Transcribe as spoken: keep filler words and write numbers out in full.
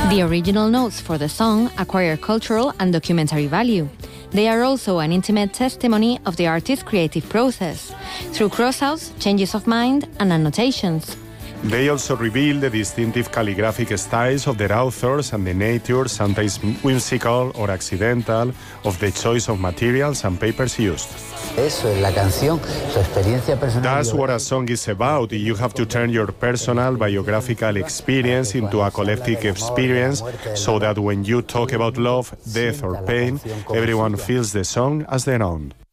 The original notes for the song acquire cultural and documentary value. They are also an intimate testimony of the artist's creative process, through crossouts, changes of mind, and annotations. They also reveal the distinctive calligraphic styles of their authors and the nature, sometimes whimsical or accidental, of the choice of materials and papers used. That's what a song is about. You have to turn your personal biographical experience into a collective experience so that when you talk about love, death or pain, everyone feels the song as their own.